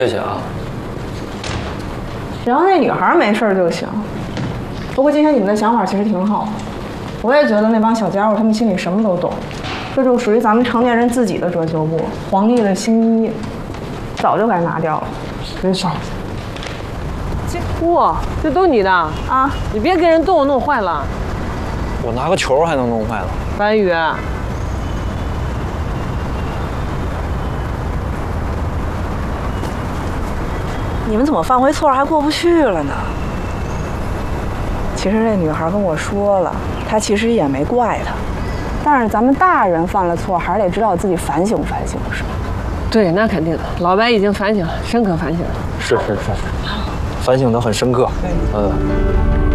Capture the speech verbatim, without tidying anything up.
谢谢啊。 只要那女孩没事就行。不过今天你们的想法其实挺好的，我也觉得那帮小家伙他们心里什么都懂，这就属于咱们成年人自己的遮羞布，皇帝的新衣，早就该拿掉了。真傻。 哇，这都你的啊！你别给人动我弄坏了。 我拿个球还能弄坏了？ 白宇。 你们怎么犯回错还过不去了呢？其实这女孩跟我说了，她其实也没怪他，但是咱们大人犯了错，还是得知道自己反省反省，是吧？ 对，那肯定的。老白已经反省了，深刻反省了。 是是是，反省得很深刻。嗯。